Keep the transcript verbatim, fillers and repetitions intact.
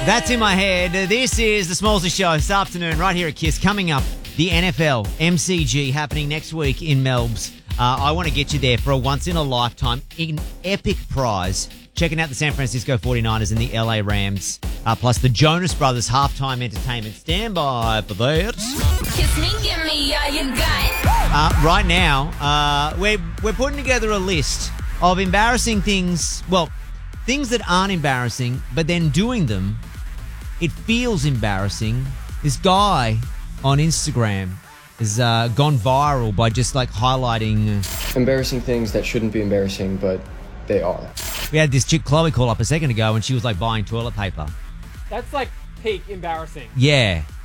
That's in my head. This is the Smallsy Show this afternoon right here at KISS. Coming up, the N F L M C G happening next week in Melbs. Uh, I want to get you there for a once-in-a-lifetime in epic prize. Checking out the San Francisco forty-niners and the L A Rams, uh, plus the Jonas Brothers halftime entertainment. Stand by for that. Kiss me, give me all you got. Uh, right now, uh, we're, we're putting together a list of embarrassing things, well, things that aren't embarrassing, but then doing them, it feels embarrassing. This guy on Instagram has uh, gone viral by just like highlighting... Uh, embarrassing things that shouldn't be embarrassing, but they are. We had this chick, Chloe, call up a second ago and she was like buying toilet paper. That's like peak embarrassing. Yeah.